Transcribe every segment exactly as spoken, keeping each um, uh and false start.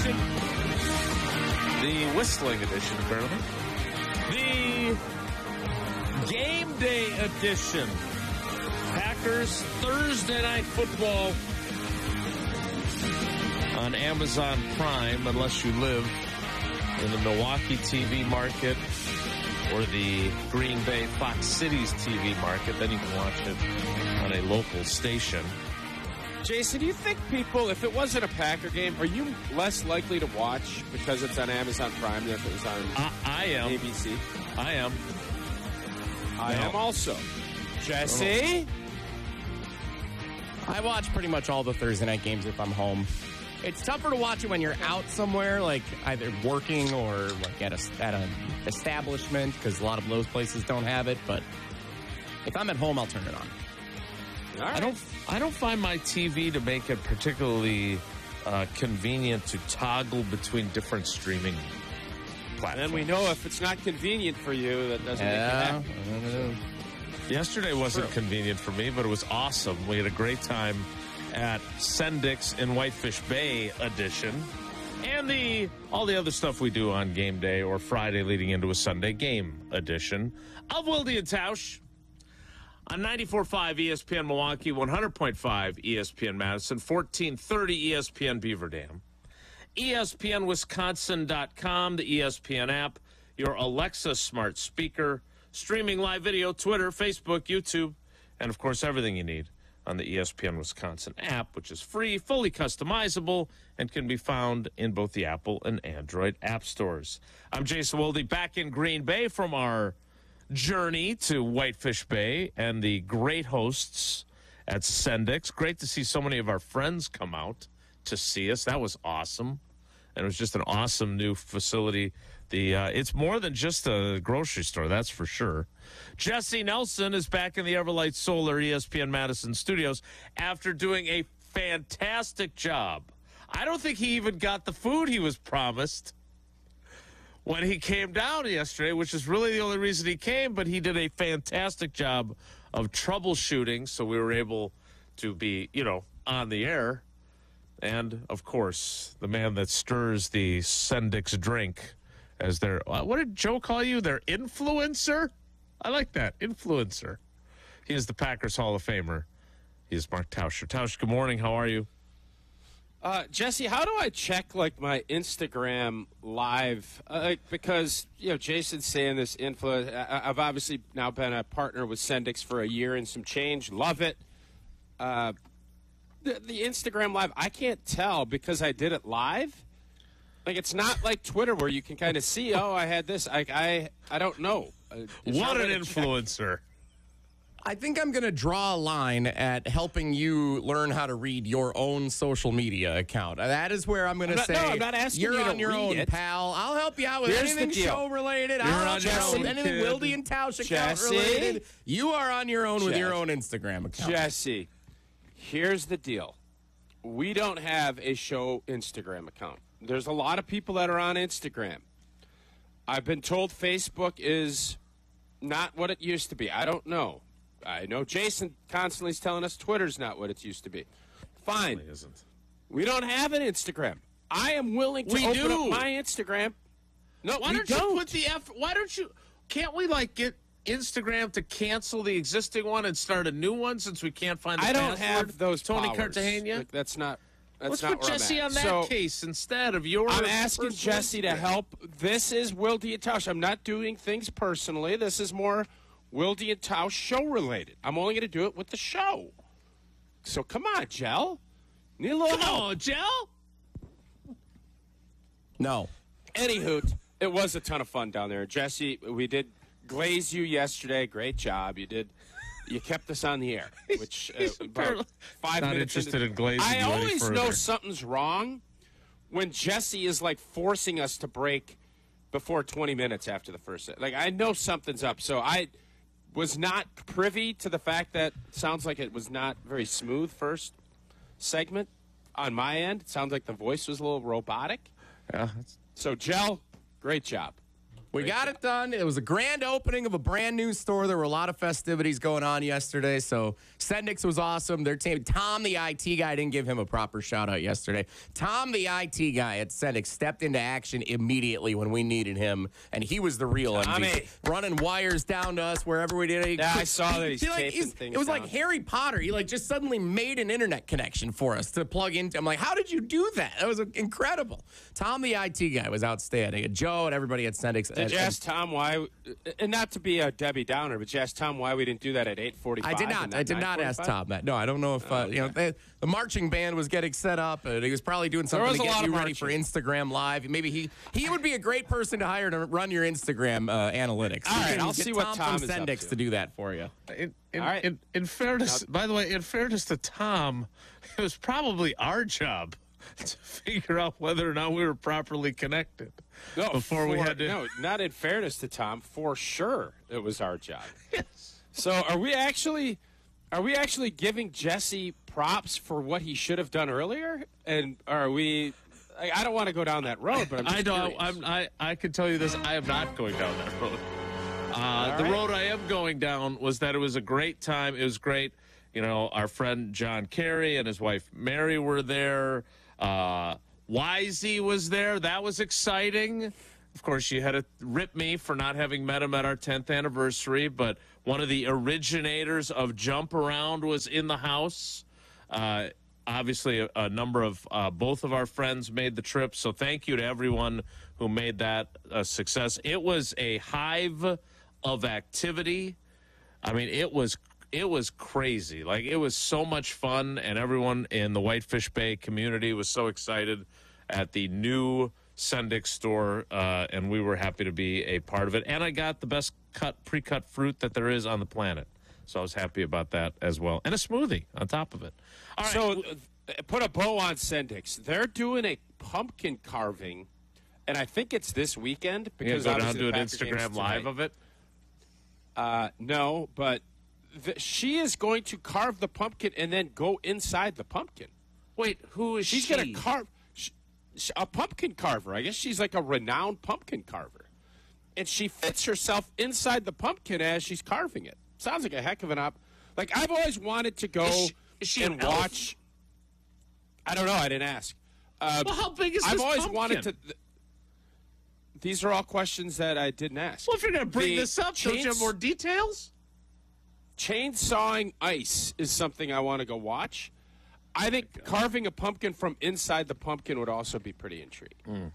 edition. The whistling edition, apparently. The game day edition. Packers Thursday Night Football on Amazon Prime, unless you live in the Milwaukee T V market or the Green Bay Fox Cities T V market. Then you can watch it on a local station. Jason, do you think people, if it wasn't a Packer game, are you less likely to watch because it's on Amazon Prime than if it was on I, I am. A B C? I am. I No. am also. Jesse? I watch pretty much all the Thursday night games if I'm home. It's tougher to watch it when you're out somewhere, like either working or like at a at an establishment, because a lot of those places don't have it. But if I'm at home, I'll turn it on. All right. I don't. I don't find my T V to make it particularly uh, convenient to toggle between different streaming platforms. And we know if it's not convenient for you, that doesn't Yeah. make you happy. Yesterday wasn't True. convenient for me, but it was awesome. We had a great time at Sendix in Whitefish Bay edition, and the all the other stuff we do on game day or Friday leading into a Sunday game edition of Wilde and Tausch on ninety-four point five E S P N Milwaukee, one hundred point five E S P N Madison, fourteen thirty E S P N Beaver Dam, E S P N Wisconsin dot com, the E S P N app, your Alexa smart speaker, streaming live video, Twitter, Facebook, YouTube, and, of course, everything you need on the E S P N Wisconsin app, which is free, fully customizable, and can be found in both the Apple and Android app stores. I'm Jason Wilde, back in Green Bay from our journey to Whitefish Bay and the great hosts at Sendix. Great to see so many of our friends come out to see us. That was awesome. And it was just an awesome new facility. The uh, it's more than just a grocery store, that's for sure. Jesse Nelson is back in the Everlight Solar E S P N Madison studios after doing a fantastic job. I don't think he even got the food he was promised when he came down yesterday, which is really the only reason he came, but he did a fantastic job of troubleshooting, so we were able to be, you know, on the air. And, of course, the man that stirs the Sendix drink as their, uh, what did Joe call you? Their influencer? I like that, influencer. He is the Packers Hall of Famer. He is Mark Tauscher. Tausch, good morning. How are you? Uh, Jesse, how do I check, like, my Instagram live? Uh, like, because, you know, Jason's saying this influence. I- I've obviously now been a partner with Sendix for a year and some change. Love it. Uh, the, the Instagram live, I can't tell because I did it live. Like, it's not like Twitter where you can kind of see, oh, I had this. I I, I don't know. Uh, is What there a an way to check? influencer. I think I'm going to draw a line at helping you learn how to read your own social media account. That is where I'm going to I'm not- say, no, I'm not asking you're you to on your read own, it. pal. I'll help you out with Here's the anything deal. show-related. You're I'll on help you your out with own, anything kid. Wilde and Tausch Jesse? account-related. You are on your own with Jess. your own Instagram account. Jesse, here's the deal. We don't have a show Instagram account. There's a lot of people that are on Instagram. I've been told Facebook is not what it used to be. I don't know. I know Jason constantly is telling us Twitter's not what it used to be. Fine. It isn't. We don't have an Instagram. I am willing to We open do. up my Instagram. No, Why we don't, don't. you put the F? Why don't you? Can't we like get Instagram to cancel the existing one and start a new one since we can't find the I don't password? have those Tony powers. Cartagena. Like, that's not. That's Let's not put where Jesse I'm at. on that So, case instead of your. I'm asking personal Jesse to Instagram. help. This is Wilde and Tausch. I'm not doing things personally. This is more Wilde and Tausch show related. I'm only going to do it with the show. So come on, Jell. Need a little Come help. on, Joe. No. Anywho, it was a ton of fun down there. Jesse, we did glaze you yesterday. Great job. You did. You kept us on the air, which uh, he's about apparently five not minutes interested into- in glazing I you any always further. know something's wrong when Jesse is like forcing us to break before twenty minutes after the first set. Like I know something's up. So I was not privy to the fact that sounds like it was not very smooth first segment on my end. It sounds like the voice was a little robotic. Yeah, that's- So, Jell, great job. We Great got job. it done. It was a grand opening of a brand new store. There were a lot of festivities going on yesterday. So Sendix was awesome. Their team, Tom, the I T guy, I didn't give him a proper shout out yesterday. Tom, the I T guy at Sendix, stepped into action immediately when we needed him, and he was the real Tommy. M V P. Running wires down to us wherever we did. He Yeah, I put- saw that he's he, like, taping he's- things It was down. like Harry Potter. He like just suddenly made an internet connection for us to plug into. I'm like, how did you do that? That was incredible. Tom, the I T guy, was outstanding. And Joe and everybody at Sendix. Did you ask Tom why? And not to be a Debbie Downer, but you asked Tom why we didn't do that at eight forty-five. I did not. I did not ask Tom that. No, I don't know if uh, Oh, you know okay. the, the marching band was getting set up, and he was probably doing something was to a get lot you of ready for marching. Instagram Live. Maybe he he would be a great person to hire to run your Instagram uh, analytics. All You right, can I'll get see what Tom Tom from is up Sendix to. to do that for you. In, in, All right. in, in fairness, by the way, in fairness to Tom, it was probably our job to figure out whether or not we were properly connected No, before we for- had to. No, not in fairness to Tom. For sure, it was our job. So, are we actually, are we actually giving Jesse props for what he should have done earlier? And are we? I, I don't want to go down that road, but I'm just I don't. curious. I'm, I I can tell you this. I am not going down that road. Uh, the right. road I am going down was that it was a great time. It was great. You know, our friend John Kerry and his wife Mary were there. Uh, Wisey was there. That was exciting. Of course, you had to rip me for not having met him at our tenth anniversary, but one of the originators of Jump Around was in the house. Uh, obviously, a, a number of uh, both of our friends made the trip, so thank you to everyone who made that a success. It was a hive of activity. I mean, it was it was crazy. Like, it was so much fun, and everyone in the Whitefish Bay community was so excited at the new Sendix store, uh, and we were happy to be a part of it. And I got the best cut pre-cut fruit that there is on the planet, so I was happy about that as well, and a smoothie on top of it. All right. So, uh, put a bow on Sendix. They're doing a pumpkin carving, and I think it's this weekend you gonna because go down obviously to the an Packer game's Instagram live tonight. of it. Uh, no, but th- she is going to carve the pumpkin and then go inside the pumpkin. Wait, who is She's she? going to carve sh- sh- a pumpkin carver. I guess she's like a renowned pumpkin carver. And she fits herself inside the pumpkin as she's carving it. Sounds like a heck of an op. Like, I've always wanted to go Is she- is she and an elf? watch. I don't know. I didn't ask. Uh, Well, how big is I've this always pumpkin? wanted to. Th- these are all questions that I didn't ask. Well, if you're going to bring The this up, don't you have chains- more details? Chainsawing ice is something I want to go watch. I think carving a pumpkin from inside the pumpkin would also be pretty intriguing.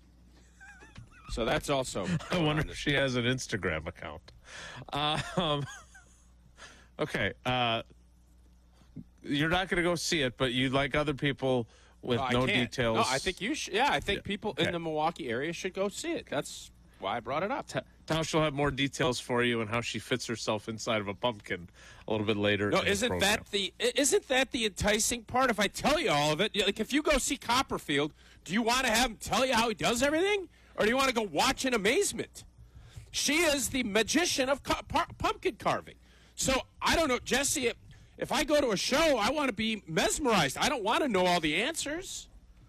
So that's also. I wonder if she has an Instagram account. Uh, um, okay. Uh, you're not going to go see it, but you'd like other people with Oh, I no can't. details. No, I think you should. Yeah, I think people okay. in the Milwaukee area should go see it. That's why I brought it up. Tausch will have more details for you and how she fits herself inside of a pumpkin a little bit later. No, in the isn't program. that the isn't that the enticing part? If I tell you all of it, like if you go see Copperfield, do you want to have him tell you how he does everything, or do you want to go watch in amazement? She is the magician of cu- par- pumpkin carving. So I don't know, Jesse. If I go to a show, I want to be mesmerized. I don't want to know all the answers.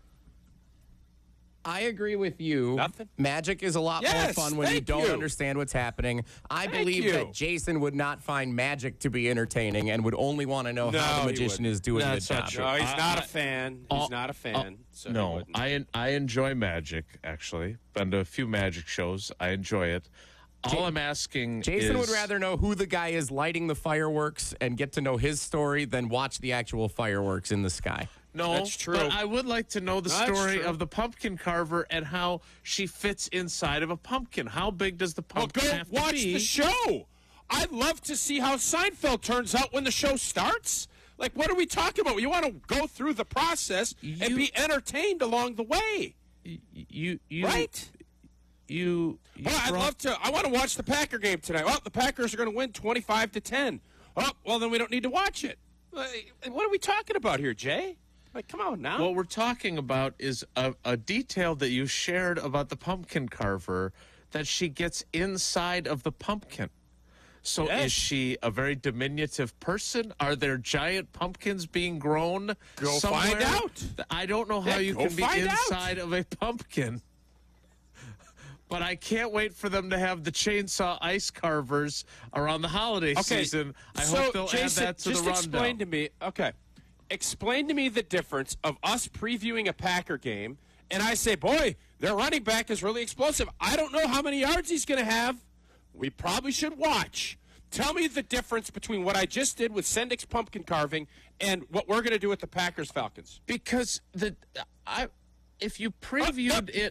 I agree with you. Nothing? Magic is a lot Yes, more fun when you thank don't you. understand what's happening. I Thank believe you. that Jason would not find magic to be entertaining and would only want to know No, how the he magician wouldn't. is doing That's the not job. true. No, he's I- not I- a fan. He's Oh, not a fan. so he No, wouldn't. I I enjoy magic, actually. Been to a few magic shows. I enjoy it. All I'm asking Jason is... would rather know who the guy is lighting the fireworks and get to know his story than watch the actual fireworks in the sky. No, That's true. but I would like to know the That's story true. of the pumpkin carver and how she fits inside of a pumpkin. How big does the Well, pumpkin go have to watch be? the show. I'd love to see how Seinfeld turns out when the show starts. Like, what are we talking about? You want to go through the process and You- be entertained along the way, You, you, right? You, you Well, I'd brought- love to. I want to watch the Packer game tonight. Well, the Packers are going to win twenty-five to ten. Oh, well, then we don't need to watch it. Like, what are we talking about here, Jay? Like, come on now. What we're talking about is a, a detail that you shared about the pumpkin carver, that she gets inside of the pumpkin. So Yes. is she a very diminutive person? Are there giant pumpkins being grown Go somewhere? find out. I don't know how Yeah, you go can be find out. inside of a pumpkin. but I can't wait for them to have the chainsaw ice carvers around the holiday Okay, season. I so, hope they'll Jason, add that to just the rundown. explain to me. Okay, explain to me the difference of us previewing a Packer game, and I say, boy, their running back is really explosive. I don't know how many yards he's going to have. We probably should watch. Tell me the difference between what I just did with Sendik's pumpkin carving and what we're going to do with the Packers Falcons. Because the I, if you previewed it.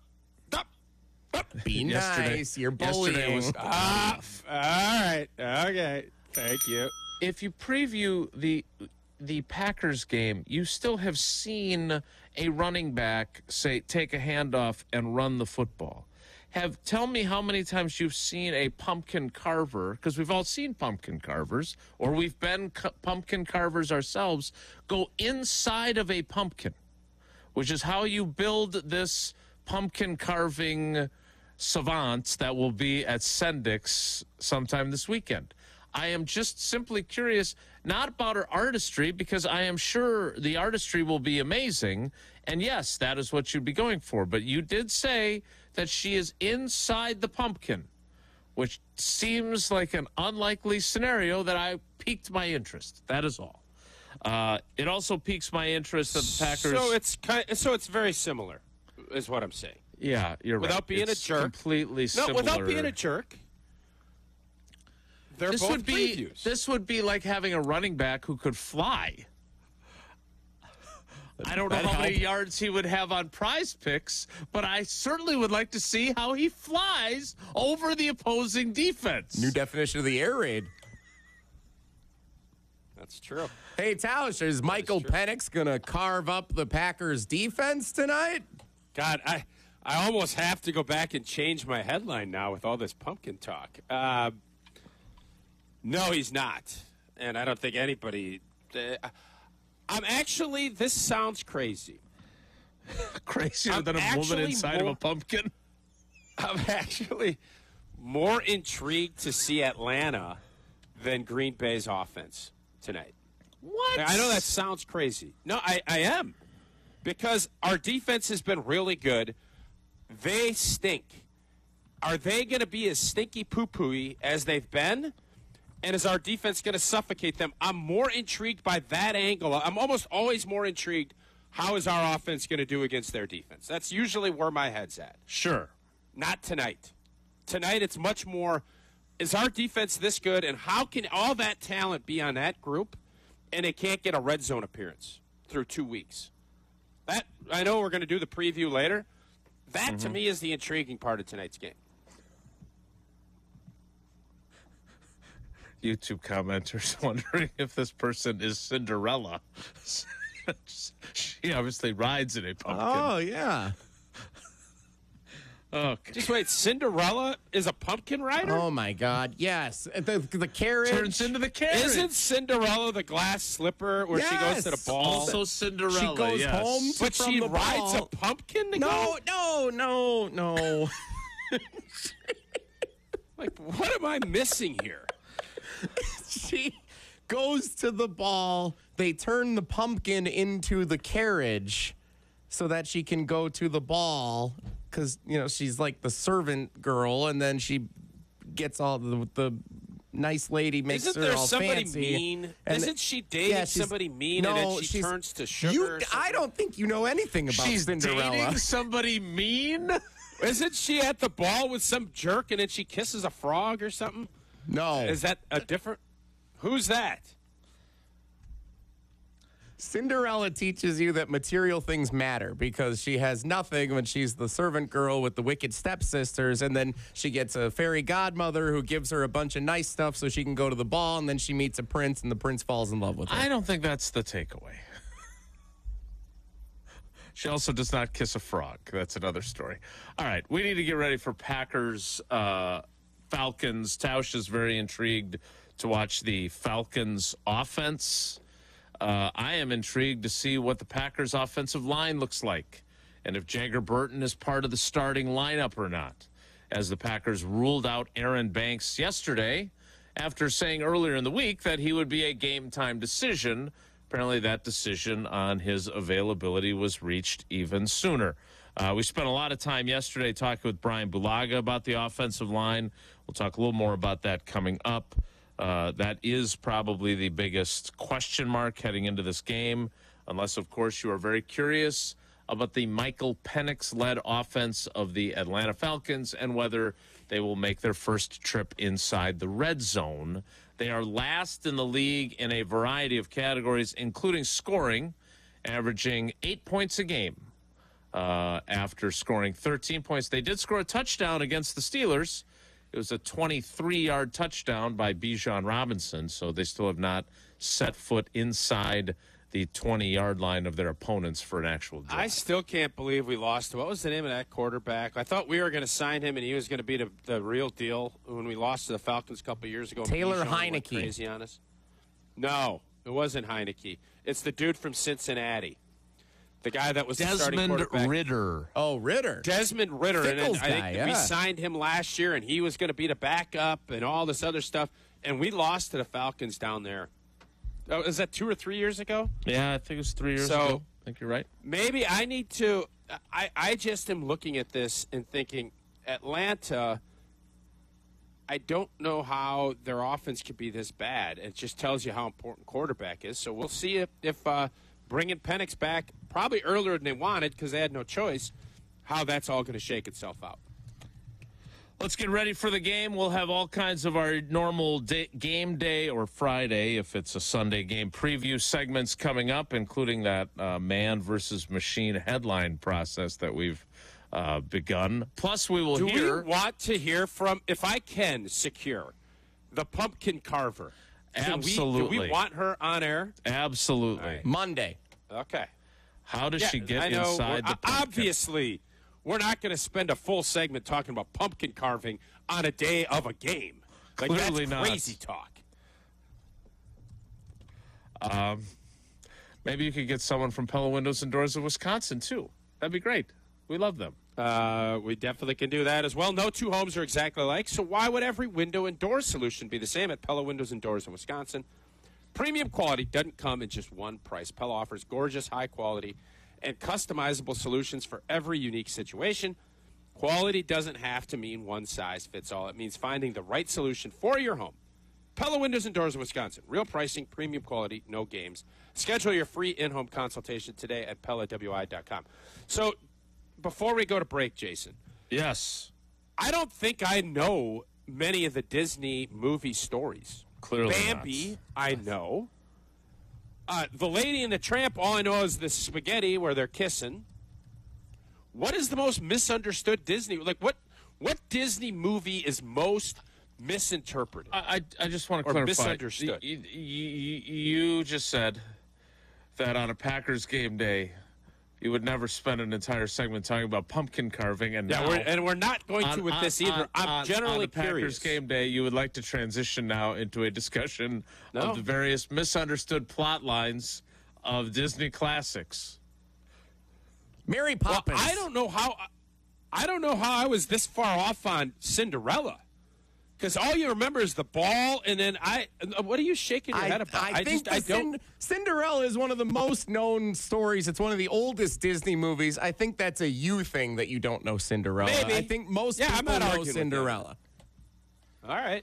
Be Yesterday- nice. You're yesterday bullying. was- Ah, all right. Okay. Thank you. If you preview the the Packers game, you still have seen a running back say take a handoff and run the football. Have tell me how many times you've seen a pumpkin carver, because we've all seen pumpkin carvers, or we've been cu- pumpkin carvers ourselves, go inside of a pumpkin, which is how you build this pumpkin carving savant that will be at Sendik's sometime this weekend. I am just simply curious, not about her artistry, because I am sure the artistry will be amazing. And yes, that is what you'd be going for. But you did say that she is inside the pumpkin, which seems like an unlikely scenario that I piqued my interest. That is all. Uh, it also piques my interest that the Packers. So it's kind so it's very similar, is what I'm saying. Yeah, you're Without right. being a It's jerk. completely No, similar. without being a jerk. They're This both would be previews. this would be like having a running back who could fly. I don't know That'd how many help. yards he would have on Prize Picks, but I certainly would like to see how he flies over the opposing defense. New definition of the air raid. That's true. Hey, Tausch, is Michael true. Penix going to carve up the Packers defense tonight? God, I I almost have to go back and change my headline now with all this pumpkin talk. Uh, no, he's not, and I don't think anybody. Uh, I'm actually. This sounds crazy. Crazier I'm than a woman actually inside more- of a pumpkin. I'm actually more intrigued to see Atlanta than Green Bay's offense tonight. What? I know that sounds crazy. No, I, I am. Because our defense has been really good. They stink. Are they going to be as stinky poo-pooey as they've been? And is our defense going to suffocate them? I'm more intrigued by that angle. I'm almost always more intrigued. How is our offense going to do against their defense? That's usually where my head's at. Sure. Not tonight. Tonight it's much more, is our defense this good, and how can all that talent be on that group and it can't get a red zone appearance through two weeks? That I know we're going to do the preview later. That, to me, is the intriguing part of tonight's game. YouTube commenters wondering if this person is Cinderella. She obviously rides in a pumpkin. yeah. Okay. Just wait, Cinderella is a pumpkin rider? Oh, my God. Yes. The, the carriage. Turns into the carriage. Isn't Cinderella the glass slipper where she goes to the Yes. ball? Also Cinderella. She goes yes. home to- but from she the rides ball. a pumpkin to No, go? no, no, no. Like, what am I missing here? She goes to the ball. They turn the pumpkin into the carriage so that she can go to the ball because, you know, she's like the servant girl, and then she gets all the, the nice lady makes Isn't her there all somebody fancy. mean? And- Isn't she dating Yeah, she's- somebody mean no, and then she she's- turns to sugar? You, or I something? don't think you know anything about She's Cinderella. dating somebody mean? Isn't she at the ball with some jerk and then she kisses a frog or something? No. Is that a different? Who's that? Cinderella teaches you that material things matter because she has nothing when she's the servant girl with the wicked stepsisters, and then she gets a fairy godmother who gives her a bunch of nice stuff so she can go to the ball, and then she meets a prince, and the prince falls in love with her. I don't think that's the takeaway. She also does not kiss a frog. That's another story. All right, we need to get ready for Packers uh, Falcons. Tausch is very intrigued to watch the Falcons offense. Uh, I am intrigued to see what the Packers offensive line looks like and if Jagger Burton is part of the starting lineup or not, as the Packers ruled out Aaron Banks yesterday after saying earlier in the week that he would be a game-time decision. Apparently that decision on his availability was reached even sooner. Uh, we spent a lot of time yesterday talking with Brian Bulaga about the offensive line. We'll talk a little more about that coming up. Uh, that is probably the biggest question mark heading into this game, unless, of course, you are very curious about the Michael Penix-led offense of the Atlanta Falcons and whether they will make their first trip inside the red zone. They are last in the league in a variety of categories, including scoring, averaging eight points a game uh, after scoring thirteen points. They did score a touchdown against the Steelers. It was a twenty-three-yard touchdown by Bijan Robinson, so they still have not set foot inside the twenty-yard line of their opponents for an actual drive. I still can't believe we lost. What was the name of that quarterback? I thought we were going to sign him, and he was going to be the, the real deal when we lost to the Falcons a couple of years ago. Taylor Bijan went Heineke. Crazy on us. No, it wasn't Heineke. It's the dude from Cincinnati. The guy that was the starting Desmond quarterback. Ritter. Oh, Ritter. Desmond Ritter. And then Fickles I think guy, we yeah. signed him last year, and he was going to be the backup and all this other stuff. And we lost to the Falcons down there. Oh, is that two or three years ago? Yeah, I think it was three years So- ago. I think you're right. Maybe I need to I, I just am looking at this and thinking Atlanta, I don't know how their offense could be this bad. It just tells you how important quarterback is. So we'll see if, if uh, bringing Penix back probably earlier than they wanted because they had no choice, how that's all going to shake itself out. Let's get ready for the game. We'll have all kinds of our normal day, game day or Friday, if it's a Sunday game, preview segments coming up, including that uh, man versus machine headline process that we've uh, begun. Plus, we will Do hear. we want to hear from, if I can secure, the pumpkin carver? Can Absolutely. We, do we want her on air? Absolutely. All right. Monday. Okay. How does Yeah, she get I know. inside the Uh, pumpkin? Obviously, we're not going to spend a full segment talking about pumpkin carving on a day of a game. Like, Clearly that's not. crazy talk. Um, maybe you could get someone from Pella Windows and Doors of Wisconsin, too. That'd be great. We love them. Uh, we definitely can do that as well. No two homes are exactly alike, so why would every window and door solution be the same at Pella Windows and Doors in Wisconsin? Premium quality doesn't come in just one price. Pella offers gorgeous, high quality, and customizable solutions for every unique situation. Quality doesn't have to mean one size fits all. It means finding the right solution for your home. Pella Windows and Doors of Wisconsin. Real pricing, premium quality, no games. Schedule your free in-home consultation today at Pella W I dot com. So, before we go to break, Jason, Yes. I don't think I know many of the Disney movie stories. Clearly Bambi, not. I know. Uh, the Lady and the Tramp, all I know is the spaghetti where they're kissing. What is the most misunderstood Disney? Like, what what Disney movie is most misinterpreted? I, I, I just want to Or clarify. misunderstood. You, you, you just said that on a Packers game day, you would never spend an entire segment talking about pumpkin carving, and yeah, now, we're, and we're not going to on- with on- this either. on- I'm on- generally on the Packers curious. game day, you would like to transition now into a discussion No. of the various misunderstood plot lines of Disney classics. Mary Well, Poppins. I don't know how. I don't know how I was this far off on Cinderella, because all you remember is the ball, and then I. What are you shaking your I, head about? I think just the I don't. Cin- Cinderella is one of the most known stories. It's one of the oldest Disney movies. I think that's a you thing that you don't know Cinderella. Maybe. I think most Yeah, I'm people not know arguing with you. Cinderella. All right.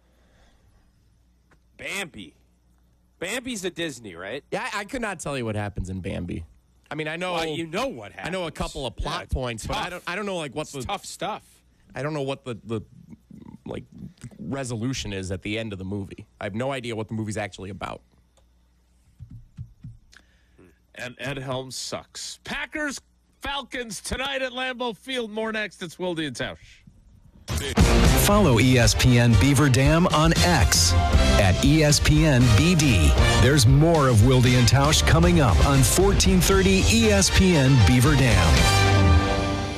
Bambi. Bambi's a Disney, right? Yeah, I, I could not tell you what happens in Bambi. I mean, I know Well, you know what I happens. know a couple of Yeah, plot it's points, but I tough. don't I don't know like what It's the tough stuff. I don't know what the the like resolution is at the end of the movie. I have no idea what the movie's actually about. And Ed Helms sucks. Packers, Falcons tonight at Lambeau Field. More next. It's Wilde and Tausch. Follow E S P N Beaver Dam on X at E S P N B D. There's more of Wilde and Tausch coming up on fourteen thirty E S P N Beaver Dam.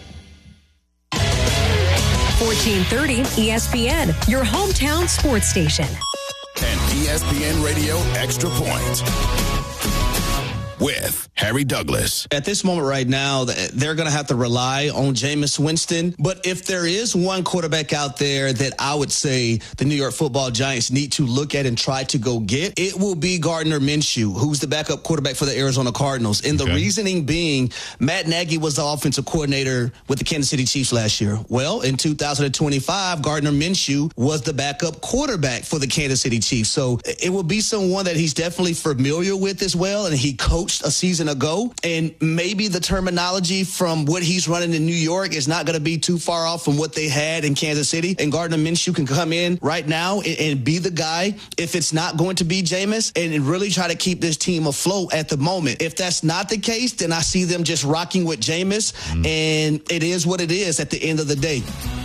fourteen thirty E S P N, your hometown sports station. And E S P N Radio Extra Point. with Harry Douglas. At this moment right now, they're going to have to rely on Jameis Winston. But if there is one quarterback out there that I would say the New York Football Giants need to look at and try to go get, it will be Gardner Minshew, who's the backup quarterback for the Arizona Cardinals. And okay. the reasoning being, Matt Nagy was the offensive coordinator with the Kansas City Chiefs last year. Well, in two thousand twenty-five, Gardner Minshew was the backup quarterback for the Kansas City Chiefs. So it will be someone that he's definitely familiar with as well, and he coached a season ago. And maybe the terminology from what he's running in New York is not going to be too far off from what they had in Kansas City. And Gardner Minshew can come in right now and, and be the guy if it's not going to be Jameis, and really try to keep this team afloat at the moment. If that's not the case, then I see them just rocking with Jameis, mm. and it is what it is at the end of the day.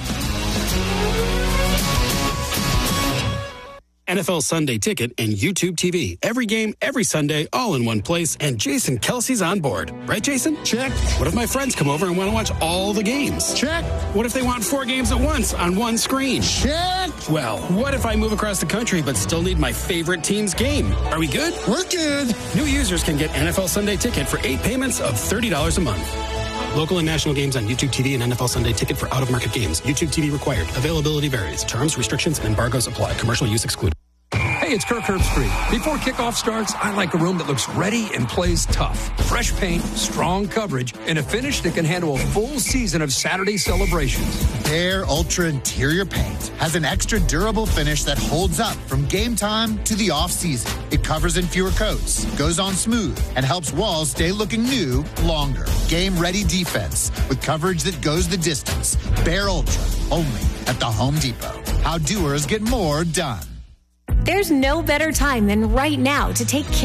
N F L Sunday Ticket and YouTube T V. Every game, every Sunday, all in one place, and Jason Kelsey's on board. Right, Jason? Check. What if my friends come over and want to watch all the games? Check. What if they want four games at once on one screen? Check. Well, what if I move across the country but still need my favorite team's game? Are we good? We're good. New users can get N F L Sunday Ticket for eight payments of thirty dollars a month. Local and national games on YouTube T V and N F L Sunday Ticket for out-of-market games. YouTube T V required. Availability varies. Terms, restrictions, and embargoes apply. Commercial use excluded. Hey, it's Kirk Herbstreit. Before kickoff starts, I like a room that looks ready and plays tough. Fresh paint, strong coverage, and a finish that can handle a full season of Saturday celebrations. Behr Ultra Interior Paint has an extra durable finish that holds up from game time to the off-season. It covers in fewer coats, goes on smooth, and helps walls stay looking new longer. Game-ready defense with coverage that goes the distance. Behr Ultra, only at the Home Depot. How doers get more done. There's no better time than right now to take care